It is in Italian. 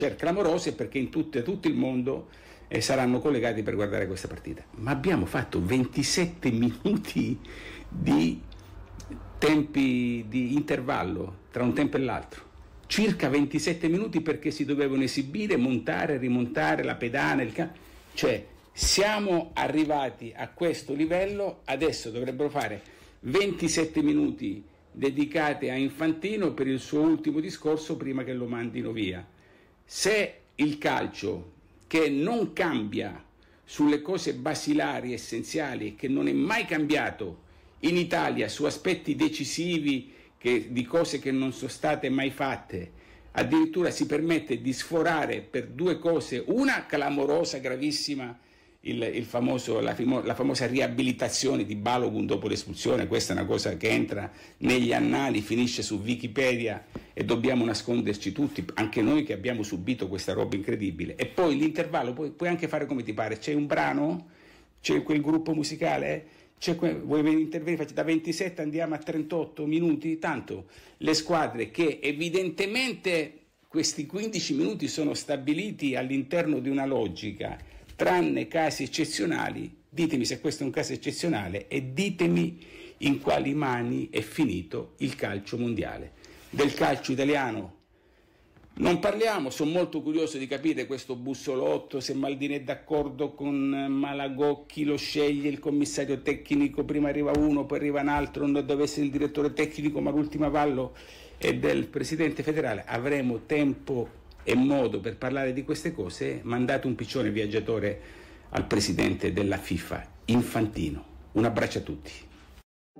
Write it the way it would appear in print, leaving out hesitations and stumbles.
clamorose, perché in tutto il mondo saranno collegati per guardare questa partita. Ma abbiamo fatto 27 minuti di tempi di intervallo tra un tempo e l'altro, circa 27 minuti, perché si dovevano esibire, montare, rimontare la pedana, cioè siamo arrivati a questo livello. Adesso dovrebbero fare 27 minuti dedicati a Infantino per il suo ultimo discorso prima che lo mandino via. Se il calcio, che non cambia sulle cose basilari, essenziali, che non è mai cambiato in Italia su aspetti decisivi di cose che non sono state mai fatte, addirittura si permette di sforare per due cose, una clamorosa, gravissima, la famosa riabilitazione di Balogun dopo l'espulsione. Questa è una cosa che entra negli annali, finisce su Wikipedia e dobbiamo nasconderci tutti, anche noi che abbiamo subito questa roba incredibile. E poi l'intervallo puoi anche fare come ti pare, c'è un brano, c'è quel gruppo musicale, vuoi intervenire, da 27 andiamo a 38 minuti, tanto le squadre che evidentemente questi 15 minuti sono stabiliti all'interno di una logica, tranne casi eccezionali. Ditemi se questo è un caso eccezionale e ditemi in quali mani è finito il calcio mondiale. Del calcio italiano non parliamo, sono molto curioso di capire questo bussolotto, se Maldini è d'accordo con Malagò, chi lo sceglie, il commissario tecnico, prima arriva uno, poi arriva un altro, non deve essere il direttore tecnico, ma l'ultimo avallo è del presidente federale. Avremo tempo e modo per parlare di queste cose. Mandate un piccione viaggiatore al presidente della FIFA, Infantino. Un abbraccio a tutti.